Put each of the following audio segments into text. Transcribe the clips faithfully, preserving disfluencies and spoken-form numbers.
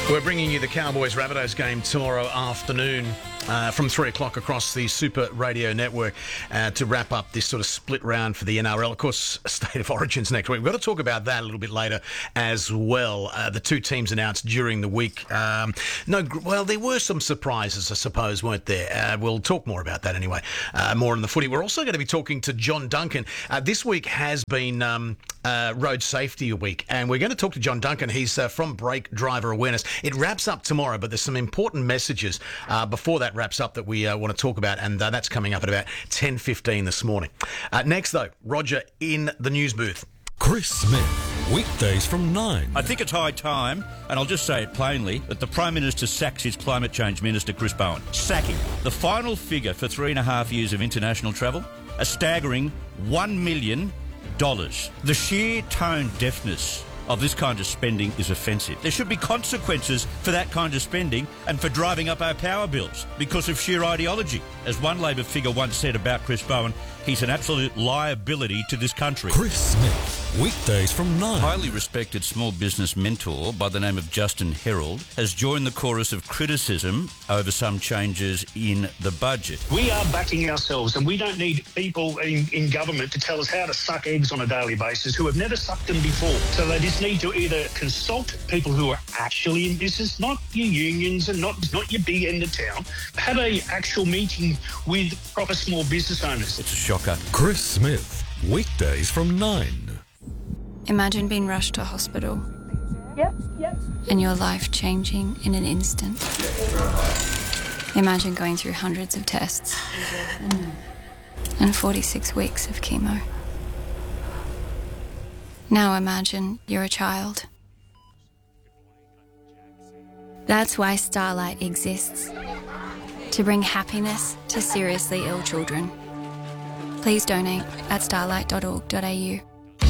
We're bringing you the Cowboys-Rabbitohs game tomorrow afternoon uh, from three o'clock across the Super Radio Network uh, to wrap up this sort of split round for the N R L. Of course, State of Origins next week. We've got to talk about that a little bit later as well. Uh, the two teams announced during the week. Um, no, well, there were some surprises, I suppose, weren't there? Uh, we'll talk more about that anyway, uh, more in the footy. We're also going to be talking to John Duncan. Uh, this week has been um, uh, Road Safety Week, and we're going to talk to John Duncan. He's uh, from Brake Driver Awareness. It wraps up tomorrow, but there's some important messages uh, before that wraps up that we uh, want to talk about, and uh, that's coming up at about ten fifteen this morning. Uh, next, though, Roger in the news booth. Chris Smith, weekdays from nine. I think it's high time, and I'll just say it plainly, that the Prime Minister sacks his Climate Change Minister, Chris Bowen. Sacking. The final figure for three and a half years of international travel, a staggering one million dollars. The sheer tone deafness of this kind of spending is offensive. There should be consequences for that kind of spending and for driving up our power bills because of sheer ideology. As one Labor figure once said about Chris Bowen, he's an absolute liability to this country. Chris Smith, weekdays from nine. Highly respected small business mentor by the name of Justin Herald has joined the chorus of criticism over some changes in the budget. We are backing ourselves, and we don't need people in, in government to tell us how to suck eggs on a daily basis who have never sucked them before. So they just need to either consult people who are actually in business, not your unions and not, not your big end of town, have a actual meeting with proper small business owners. It's a shocker. Chris Smith, weekdays from nine. Imagine being rushed to hospital. Yep, yep. And your life changing in an instant. Imagine going through hundreds of tests and forty-six weeks of chemo. Now imagine you're a child. That's why Starlight exists. To bring happiness to seriously ill children. Please donate at starlight dot org dot a u.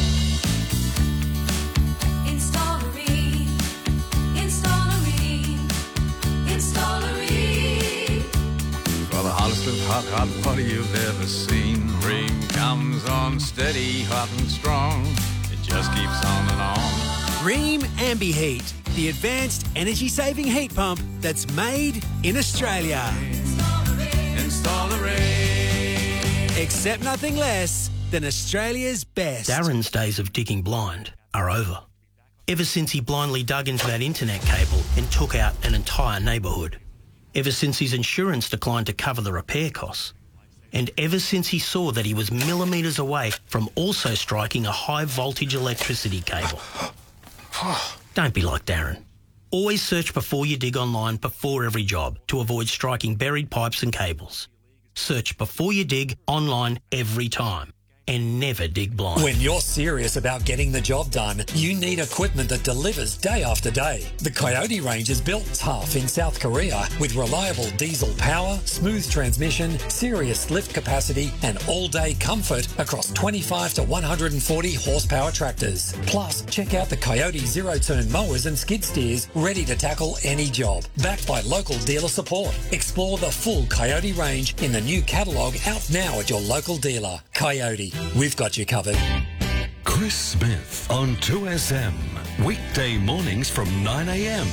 For the hottest of hot, hot party you've ever seen. Ream comes on steady, hot and strong. It just keeps on and on. Ream AmbiHeat, the advanced energy-saving heat pump that's made in Australia. Install a Ream. Accept nothing less than Australia's best. Darren's days of digging blind are over. Ever since he blindly dug into that internet cable and took out an entire neighbourhood. Ever since his insurance declined to cover the repair costs. And ever since he saw that he was millimetres away from also striking a high-voltage electricity cable. Don't be like Darren. Always search before you dig online before every job to avoid striking buried pipes and cables. Search before you dig online every time. And never dig blind. When you're serious about getting the job done, you need equipment that delivers day after day. The Coyote range is built tough in South Korea with reliable diesel power, smooth transmission, serious lift capacity, and all-day comfort across twenty-five to one hundred forty horsepower tractors. Plus, check out the Coyote zero-turn mowers and skid steers ready to tackle any job. Backed by local dealer support. Explore the full Coyote range in the new catalogue out now at your local dealer. Coyote. We've got you covered. Chris Smith on two S M, weekday mornings from nine a m.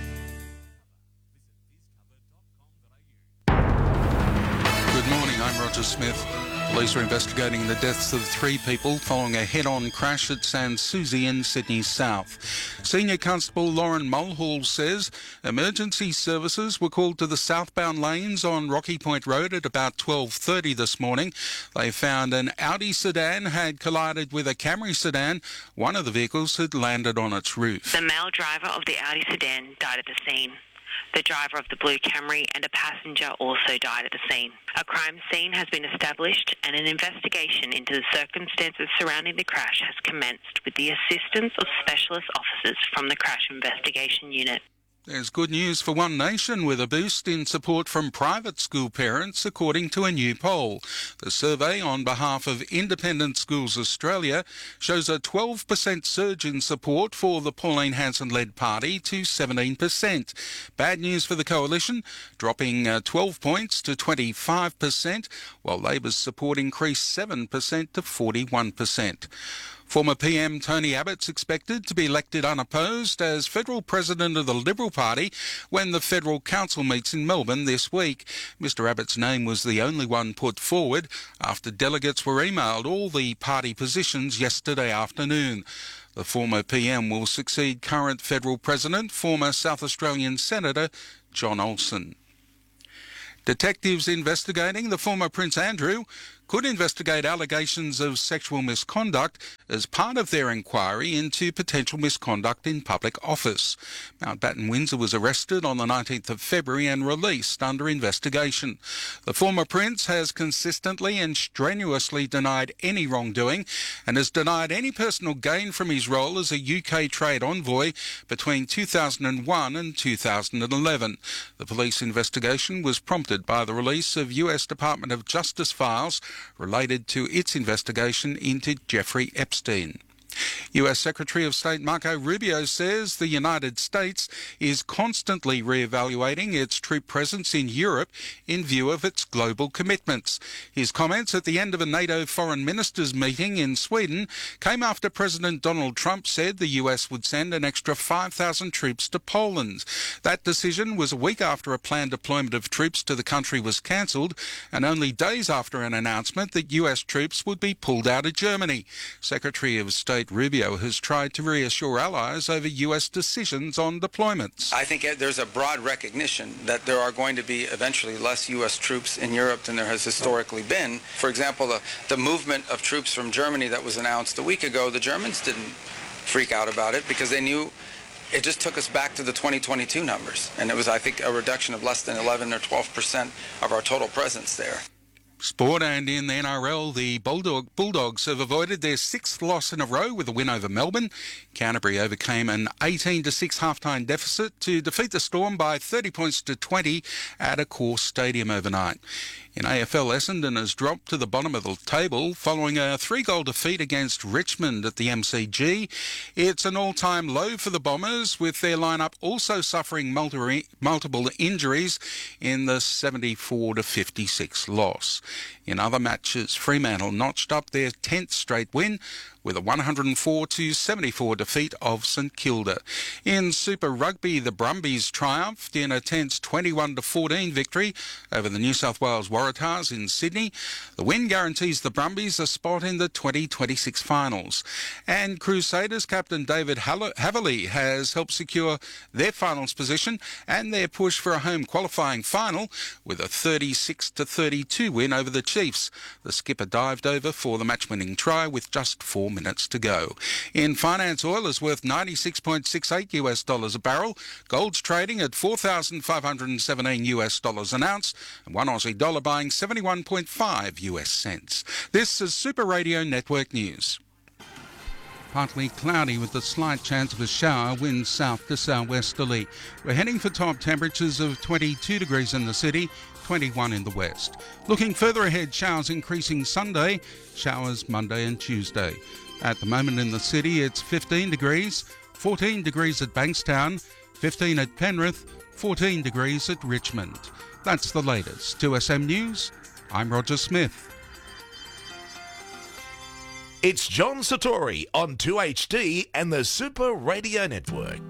Good morning, I'm Roger Smith. Police are investigating the deaths of three people following a head-on crash at Sans Souci in Sydney South. Senior Constable Lauren Mulhall says emergency services were called to the southbound lanes on Rocky Point Road at about twelve thirty this morning. They found an Audi sedan had collided with a Camry sedan. One of the vehicles had landed on its roof. The male driver of the Audi sedan died at the scene. The driver of the blue Camry and a passenger also died at the scene. A crime scene has been established and an investigation into the circumstances surrounding the crash has commenced with the assistance of specialist officers from the Crash Investigation Unit. There's good news for One Nation with a boost in support from private school parents, according to a new poll. The survey on behalf of Independent Schools Australia shows a twelve percent surge in support for the Pauline Hanson-led party to seventeen percent. Bad news for the coalition, dropping uh, twelve points to twenty-five percent, while Labor's support increased seven percent to forty-one percent. Former P M Tony Abbott's expected to be elected unopposed as federal president of the Liberal Party when the Federal Council meets in Melbourne this week. Mister Abbott's name was the only one put forward after delegates were emailed all the party positions yesterday afternoon. The former P M will succeed current federal president, former South Australian Senator John Olsen. Detectives investigating the former Prince Andrew could investigate allegations of sexual misconduct as part of their inquiry into potential misconduct in public office. Mountbatten Windsor was arrested on the nineteenth of February and released under investigation. The former Prince has consistently and strenuously denied any wrongdoing and has denied any personal gain from his role as a U K trade envoy between two thousand one and two thousand eleven. The police investigation was prompted by the release of U S Department of Justice files related to its investigation into Jeffrey Epstein. U S Secretary of State Marco Rubio says the United States is constantly re-evaluating its troop presence in Europe in view of its global commitments. His comments at the end of a NATO foreign ministers meeting in Sweden came after President Donald Trump said the U S would send an extra five thousand troops to Poland. That decision was a week after a planned deployment of troops to the country was cancelled and only days after an announcement that U S troops would be pulled out of Germany. Secretary of State Rubio has tried to reassure allies over U S decisions on deployments. I think there's a broad recognition that there are going to be eventually less U S troops in Europe than there has historically been. For example, the, the movement of troops from Germany that was announced a week ago, the Germans didn't freak out about it because they knew it just took us back to the twenty twenty-two numbers. And it was, I think, a reduction of less than eleven or twelve percent of our total presence there. Sport, and in the N R L, the Bulldog, Bulldogs have avoided their sixth loss in a row with a win over Melbourne. Canterbury overcame an eighteen to six half-time deficit to defeat the Storm by thirty points to twenty at Accor Stadium overnight. In A F L, Essendon has dropped to the bottom of the table following a three-goal defeat against Richmond at the M C G. It's an all-time low for the Bombers, with their lineup also suffering multiple injuries in the seventy-four to fifty-six loss. In other matches, Fremantle notched up their tenth straight win with a one hundred four to seventy-four defeat of St Kilda. In Super Rugby, the Brumbies triumphed in a tense twenty-one to fourteen victory over the New South Wales Waratahs in Sydney. The win guarantees the Brumbies a spot in the twenty twenty-six finals. And Crusaders captain David Haverley has helped secure their finals position and their push for a home qualifying final with a thirty-six to thirty-two win over the Chiefs. The skipper dived over for the match-winning try with just four minutes to go. In finance, oil is worth ninety-six point six eight US dollars a barrel. Gold's trading at four thousand five hundred seventeen US dollars an ounce, and one Aussie dollar buying seventy-one point five US cents. This is Super Radio Network News. Partly cloudy with a slight chance of a shower, winds south to southwesterly. We're heading for top temperatures of twenty-two degrees in the city, twenty-one in the west. Looking further ahead, showers increasing Sunday, showers Monday and Tuesday. At the moment in the city, it's fifteen degrees, fourteen degrees at Bankstown, fifteen at Penrith, fourteen degrees at Richmond. That's the latest. two S M News, I'm Roger Smith. It's John Satori on two H D and the Super Radio Network.